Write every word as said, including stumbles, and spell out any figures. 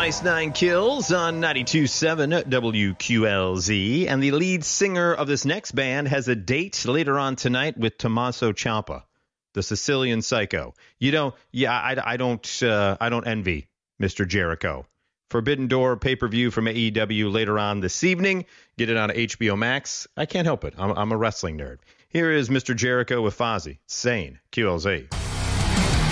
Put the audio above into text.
Ice Nine Kills on ninety-two point seven W Q L Z. And the lead singer of this next band has a date later on tonight with Tommaso Ciampa, the Sicilian Psycho. You know, yeah, I, I don't uh, I don't envy Mister Jericho. Forbidden Door pay-per-view from A E W later on this evening. Get it on H B O Max. I can't help it. I'm, I'm a wrestling nerd. Here is Mister Jericho with Fozzy, Sane, Q L Z.